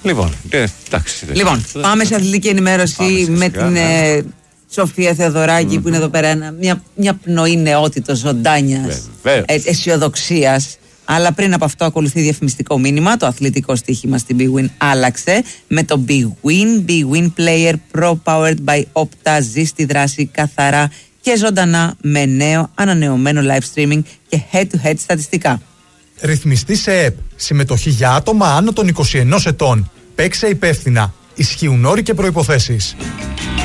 Λοιπόν, εντάξει. Λοιπόν, πάμε σε αθλητική ενημέρωση με την Σοφία Θεοδωράκη που είναι εδώ πέρα. Μια πνοή νεότητος, ζωντάνιας, αισιοδοξίας. Αλλά πριν από αυτό ακολουθεί διαφημιστικό μήνυμα. Το αθλητικό στοίχημα στην Big Win άλλαξε με το Big Win. Big Win Player Pro Powered by Opta. Ζει στη δράση καθαρά και ζωντανά με νέο ανανεωμένο live streaming και head-to-head στατιστικά. Ρυθμιστή σε ΕΠ. Συμμετοχή για άτομα άνω των 21 ετών. Παίξε υπεύθυνα. Ισχύουν όροι και προϋποθέσεις.